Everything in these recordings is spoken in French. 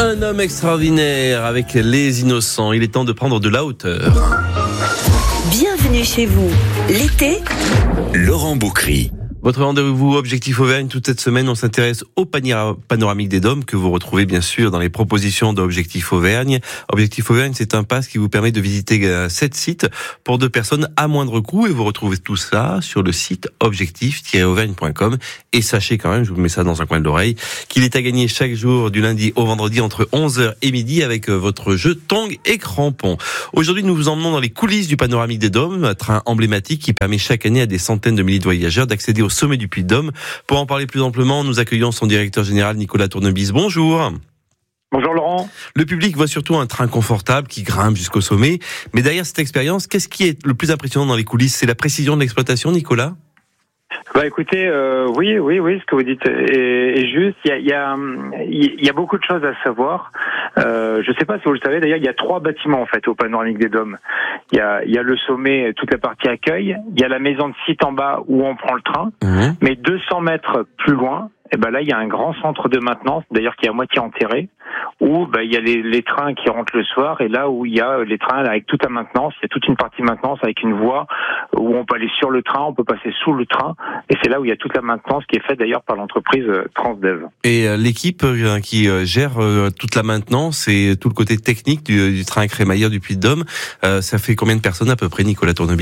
Un homme extraordinaire avec les innocents. Il est temps de prendre de la hauteur. Bienvenue chez vous. L'été, Laurent Boucry. Votre rendez-vous Objectif Auvergne, toute cette semaine, on s'intéresse au panoramique des Dômes que vous retrouvez bien sûr dans les propositions d'Objectif Auvergne. Objectif Auvergne, c'est un pass qui vous permet de visiter 7 sites pour 2 personnes à moindre coût et vous retrouvez tout ça sur le site objectif-auvergne.com. Et sachez quand même, je vous mets ça dans un coin de l'oreille, qu'il est à gagner chaque jour du lundi au vendredi entre 11h et midi avec votre jeu Tong et Crampon. Aujourd'hui, nous vous emmenons dans les coulisses du panoramique des Dômes, un train emblématique qui permet chaque année à des centaines de milliers de voyageurs d'accéder au sommet du Puy-de-Dôme. Pour en parler plus amplement, nous accueillons son directeur général Nicolas Tournebise. Bonjour. Bonjour Laurent. Le public voit surtout un train confortable qui grimpe jusqu'au sommet. Mais derrière cette expérience, qu'est-ce qui est le plus impressionnant dans les coulisses ? C'est la précision de l'exploitation, Nicolas ? Écoutez, oui, ce que vous dites est juste. Il y a beaucoup de choses à savoir. Je ne sais pas si vous le savez. D'ailleurs, il y a 3 bâtiments en fait au panoramique des Dômes. Il y a le sommet, toute la partie accueil. Il y a la maison de site en bas où on prend le train. Mais 200 mètres plus loin, là, il y a un grand centre de maintenance, d'ailleurs qui est à moitié enterré, où il y a les trains qui rentrent le soir, et là où il y a les trains avec toute la maintenance, il y a toute une partie maintenance avec une voie où on peut aller sur le train, on peut passer sous le train, et c'est là où il y a toute la maintenance qui est faite d'ailleurs par l'entreprise Transdev. Et l'équipe qui gère toute la maintenance et tout le côté technique du train crémaillère du Puy-de-Dôme, ça fait combien de personnes à peu près, Nicolas Tournebise ?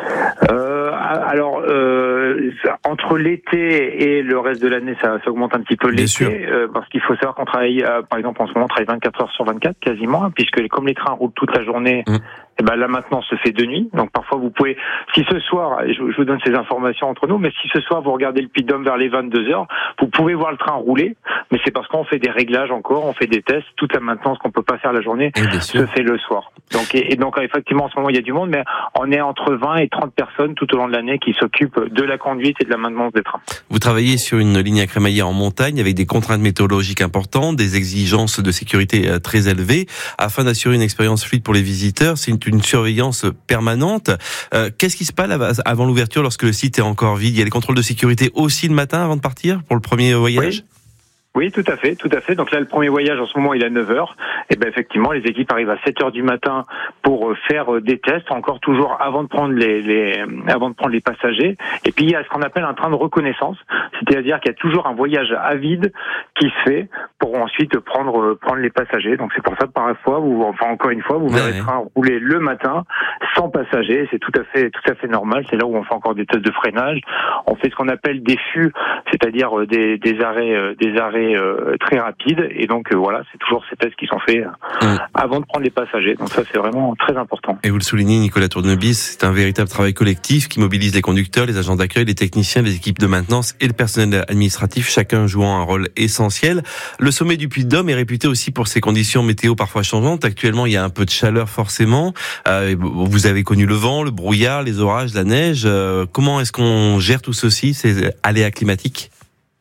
Entre l'été et le reste de l'année, ça augmente un petit peu l'été, parce qu'il faut savoir qu'on travaille, par exemple en ce moment, on travaille 24 heures sur 24 quasiment, puisque comme les trains roulent toute la journée, la maintenance se fait de nuit. Donc parfois vous pouvez, si ce soir, je vous donne ces informations entre nous, mais si ce soir vous regardez le Puy-de-Dôme vers les 22 heures, vous pouvez voir le train rouler, mais c'est parce qu'on fait des réglages encore, on fait des tests, toute la maintenance qu'on peut pas faire la journée se fait le soir. Donc effectivement en ce moment il y a du monde, mais on est entre 20 et 30 personnes tout au long de l'année qui s'occupent de la conduite et de la maintenance des trains. Vous travaillez sur une ligne à crémaillère en montagne avec des contraintes météorologiques importantes, des exigences de sécurité très élevées, afin d'assurer une expérience fluide pour les visiteurs. C'est une surveillance permanente. Qu'est-ce qui se passe avant l'ouverture lorsque le site est encore vide ? Il y a les contrôles de sécurité aussi le matin avant de partir pour le premier voyage ? Oui, tout à fait. Donc là, le premier voyage, en ce moment, il est à 9h. Effectivement, les équipes arrivent à 7h du matin pour faire des tests, encore toujours avant de prendre les passagers. Et puis, il y a ce qu'on appelle un train de reconnaissance. C'est-à-dire qu'il y a toujours un voyage à vide qui se fait pour ensuite prendre les passagers. Donc, c'est pour ça, parfois, encore une fois, vous verrez le train rouler le matin sans passagers. C'est tout à fait normal. C'est là où on fait encore des tests de freinage. On fait ce qu'on appelle des fûts, c'est-à-dire des arrêts très rapides, et donc c'est toujours ces tests qui sont faits avant de prendre les passagers, donc ça c'est vraiment très important. Et vous le soulignez, Nicolas Tournebise, c'est un véritable travail collectif qui mobilise les conducteurs, les agents d'accueil, les techniciens, les équipes de maintenance et le personnel administratif, chacun jouant un rôle essentiel. Le sommet du Puy-de-Dôme est réputé aussi pour ses conditions météo parfois changeantes. Actuellement il y a un peu de chaleur forcément, vous avez connu le vent, le brouillard, les orages, la neige, comment est-ce qu'on gère tout ceci, ces aléas climatiques ?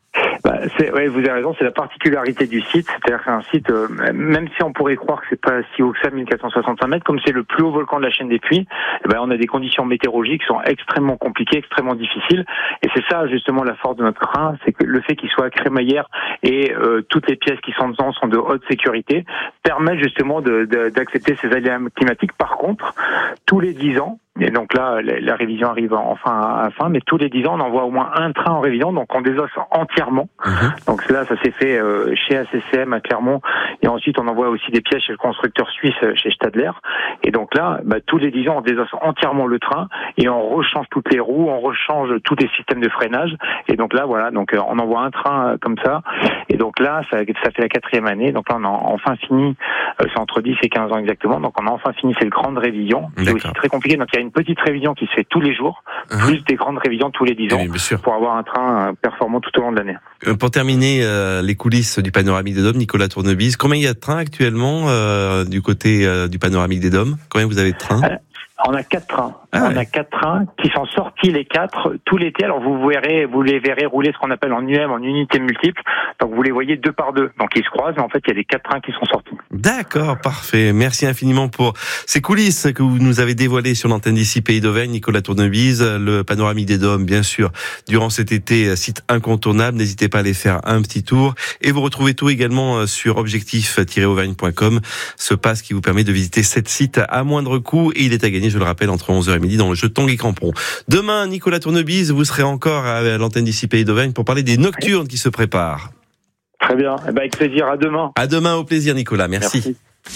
Vous avez raison, c'est la particularité du site, c'est-à-dire que c'est un site, même si on pourrait croire que c'est pas si haut que ça, 1465 mètres, comme c'est le plus haut volcan de la chaîne des Puys, on a des conditions météorologiques qui sont extrêmement compliquées, extrêmement difficiles, et c'est ça justement la force de notre train, c'est que le fait qu'il soit à crémaillère et toutes les pièces qui sont dedans sont de haute sécurité, permet justement d'accepter ces aléas climatiques. Par contre, tous les 10 ans, et donc là, la révision arrive enfin à la fin, mais tous les 10 ans, on envoie au moins un train en révision, donc on désosse entièrement. Donc là, ça s'est fait chez ACCM à Clermont, et ensuite on envoie aussi des pièces chez le constructeur suisse, chez Stadler. Et donc là, tous les 10 ans, on désosse entièrement le train, et on rechange toutes les roues, on rechange tous les systèmes de freinage. Et donc là, on envoie un train comme ça. Et donc là, ça fait la 4e année. Donc là, on a enfin fini, c'est entre 10 et 15 ans exactement. Donc on a enfin fini cette grande révision. C'est aussi très compliqué. Donc il y a une petite révision qui se fait tous les jours, plus des grandes révisions tous les 10 ans, pour avoir un train performant tout au long de l'année. Pour terminer les coulisses du panoramique des Dômes, Nicolas Tournebise, combien il y a de trains actuellement du côté du panoramique des Dômes ? Combien vous avez de trains ? On a 4 trains. Ah On a 4 trains qui sont sortis les 4 tout l'été. Alors vous les verrez rouler ce qu'on appelle en UM, en unité multiple. Donc vous les voyez 2 par 2. Donc ils se croisent, mais en fait il y a les 4 trains qui sont sortis. D'accord, parfait. Merci infiniment pour ces coulisses que vous nous avez dévoilées sur l'antenne d'ici Pays d'Auvergne. Nicolas Tournebise, le panoramique des Dômes, bien sûr, durant cet été, site incontournable. N'hésitez pas à aller faire un petit tour. Et vous retrouvez tout également sur objectif-auvergne.com. Ce pass qui vous permet de visiter 7 sites à moindre coût. Et il est à gagner, je le rappelle, entre 11h et midi dans le jeu Tanguy Crampon. Demain, Nicolas Tournebise, vous serez encore à l'antenne d'ici Pays d'Auvergne pour parler des nocturnes qui se préparent. Très bien. Avec plaisir. À demain. À demain, au plaisir, Nicolas. Merci.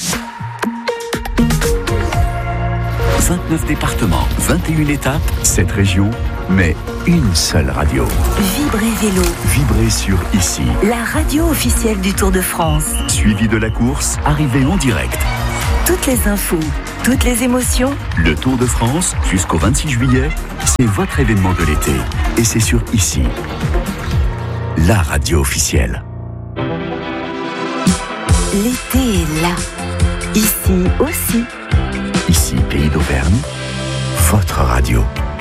29 départements, 21 étapes, 7 régions, mais une seule radio. Vibrez Vélo, Vibrez sur ici. la radio officielle du Tour de France. Suivi de la course, arrivée en direct. Toutes les infos, toutes les émotions. Le Tour de France, jusqu'au 26 juillet, c'est votre événement de l'été. Et c'est sur ici. La radio officielle. L'été est là. Ici aussi. Ici, Pays d'Auvergne, votre radio.